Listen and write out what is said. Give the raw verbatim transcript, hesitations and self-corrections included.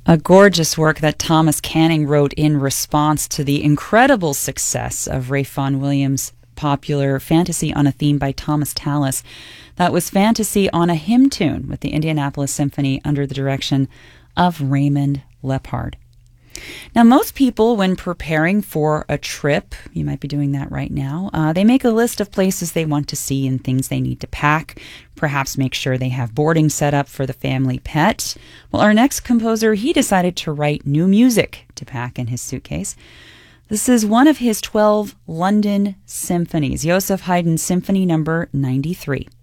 A gorgeous work that Thomas Canning wrote in response to the incredible success of Ralph Vaughan Williams' popular Fantasy on a Theme by Thomas Tallis. That was Fantasy on a Hymn Tune with the Indianapolis Symphony under the direction of Raymond Lepard. Now, most people, when preparing for a trip, you might be doing that right now, uh, they make a list of places they want to see and things they need to pack, perhaps make sure they have boarding set up for the family pet. Well, our next composer, he decided to write new music to pack in his suitcase. This is one of his twelve London symphonies, Joseph Haydn's Symphony Number ninety-three.